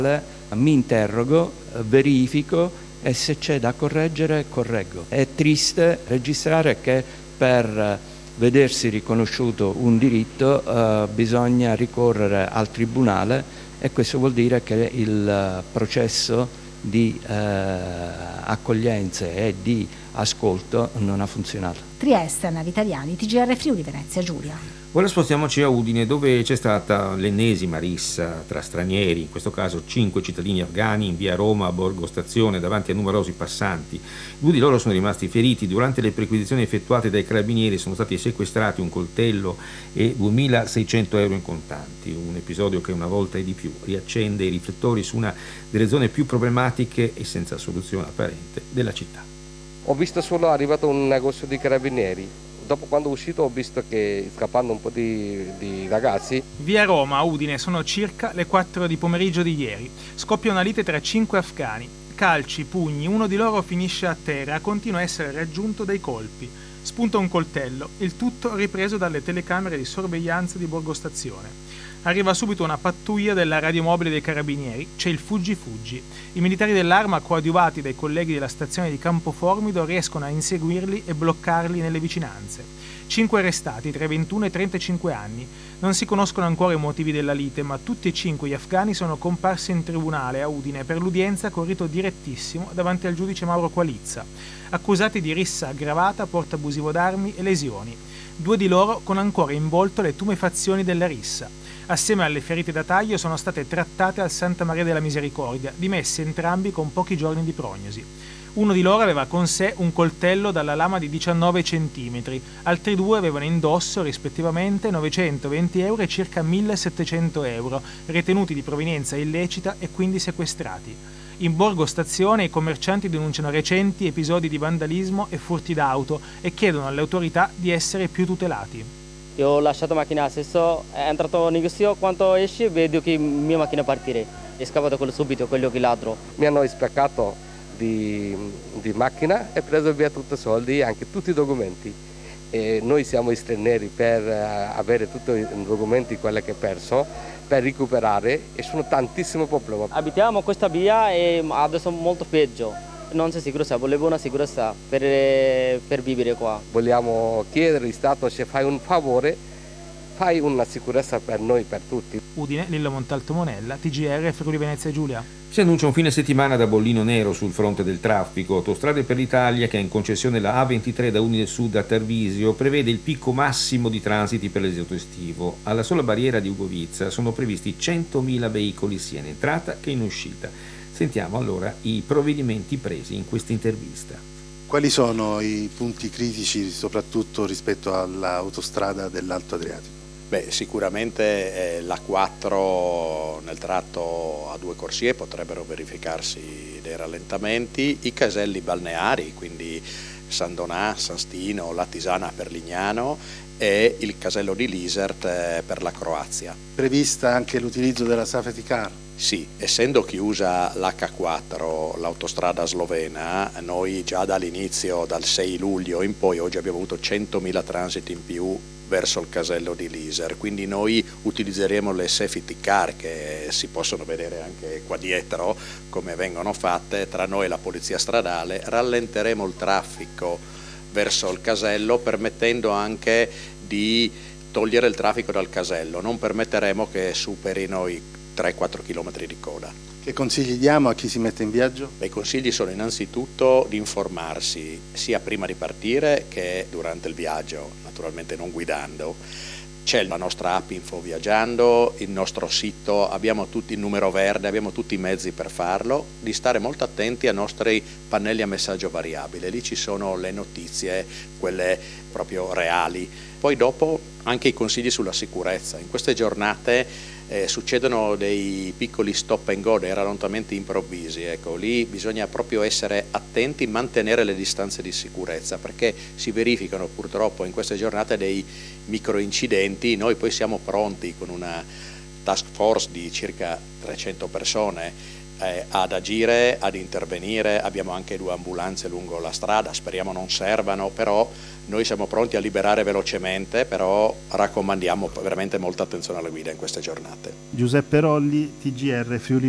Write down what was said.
Mi interrogo, verifico e se c'è da correggere correggo. È triste registrare che per vedersi riconosciuto un diritto bisogna ricorrere al tribunale e questo vuol dire che il processo di accoglienza e di ascolto non ha funzionato. Trieste, Anna Vitaliani, TGR Friuli Venezia Giulia. Ora spostiamoci a Udine, dove c'è stata l'ennesima rissa tra stranieri, in questo caso 5 cittadini afghani in via Roma a Borgo Stazione davanti a numerosi passanti. 2 di loro sono rimasti feriti. Durante le perquisizioni effettuate dai carabinieri sono stati sequestrati un coltello e 2.600 euro in contanti. Un episodio che una volta e di più riaccende i riflettori su una delle zone più problematiche e senza soluzione apparente della città. Ho visto solo arrivato un negozio di carabinieri. Dopo, quando è uscito, ho visto che scappando un po' di ragazzi. Via Roma a Udine sono circa le 4 di pomeriggio di ieri. Scoppia una lite tra 5 afghani. Calci, pugni, uno di loro finisce a terra e continua a essere raggiunto dai colpi. Spunta un coltello, il tutto ripreso dalle telecamere di sorveglianza di Borgo Stazione. Arriva subito una pattuglia della radiomobile dei carabinieri, c'è il fuggi-fuggi. I militari dell'Arma, coadiuvati dai colleghi della stazione di Campoformido, riescono a inseguirli e bloccarli nelle vicinanze. 5 arrestati, tra i 21 e i 35 anni. Non si conoscono ancora i motivi della lite, ma tutti e 5 gli afghani sono comparsi in tribunale a Udine per l'udienza con rito direttissimo davanti al giudice Mauro Qualizza, accusati di rissa aggravata, porto abusivo d'armi e lesioni. 2 di loro con ancora in volto le tumefazioni della rissa. Assieme alle ferite da taglio sono state trattate al Santa Maria della Misericordia, dimessi entrambi con pochi giorni di prognosi. Uno di loro aveva con sé un coltello dalla lama di 19 centimetri, altri 2 avevano indosso rispettivamente 920 euro e circa 1.700 euro, ritenuti di provenienza illecita e quindi sequestrati. In Borgo Stazione i commercianti denunciano recenti episodi di vandalismo e furti d'auto e chiedono alle autorità di essere più tutelati. Io ho lasciato la macchina stesso, è entrato in negozio, quando esce vedo che mia macchina partire, è scappato subito quello che ladro. Mi hanno spaccato di macchina e preso via tutti i soldi e anche tutti i documenti. E noi siamo stranieri per avere tutti i documenti, quelli che ho perso, per recuperare e sono tantissimi problemi. Abitiamo questa via e adesso è molto peggio. Non c'è sicurezza, volevo una sicurezza per vivere qua. Vogliamo chiedere allo Stato se fai un favore, fai una sicurezza per noi, per tutti. Udine, Lillo Montalto Monella, TGR Friuli Venezia Giulia. Si annuncia un fine settimana da bollino nero sul fronte del traffico. Autostrade per l'Italia, che ha in concessione la A23 da Udine Sud a Tarvisio, prevede il picco massimo di transiti per l'esodo estivo. Alla sola barriera di Ugovizza sono previsti 100.000 veicoli sia in entrata che in uscita. Sentiamo allora i provvedimenti presi in questa intervista. Quali sono i punti critici soprattutto rispetto all'autostrada dell'Alto Adriatico? Sicuramente la 4 nel tratto a 2 corsie potrebbero verificarsi dei rallentamenti, i caselli balneari, quindi San Donà, San Stino, Latisana per Lignano e il casello di Lisert per la Croazia. Prevista anche l'utilizzo della safety car? Sì, essendo chiusa l'H4, l'autostrada slovena, noi già dall'inizio, dal 6 luglio in poi, oggi abbiamo avuto 100.000 transiti in più verso il casello di Liser, quindi noi utilizzeremo le safety car che si possono vedere anche qua dietro come vengono fatte tra noi e la polizia stradale, rallenteremo il traffico verso il casello permettendo anche di togliere il traffico dal casello, non permetteremo che superino i 3-4 km di coda. Che consigli diamo a chi si mette in viaggio? I consigli sono innanzitutto di informarsi sia prima di partire che durante il viaggio, naturalmente non guidando. C'è la nostra app Info Viaggiando, il nostro sito, abbiamo tutti il numero verde, abbiamo tutti i mezzi per farlo, di stare molto attenti ai nostri pannelli a messaggio variabile, lì ci sono le notizie, quelle proprio reali. Poi dopo anche i consigli sulla sicurezza. In queste giornate succedono dei piccoli stop and go, dei rallentamenti improvvisi, ecco, lì bisogna proprio essere attenti, mantenere le distanze di sicurezza, perché si verificano purtroppo in queste giornate dei micro incidenti. Noi poi siamo pronti con una task force di circa 300 persone ad agire, ad intervenire. Abbiamo anche 2 ambulanze lungo la strada, speriamo non servano, però noi siamo pronti a liberare velocemente, però raccomandiamo veramente molta attenzione alla guida in queste giornate. Giuseppe Rolli, TGR Friuli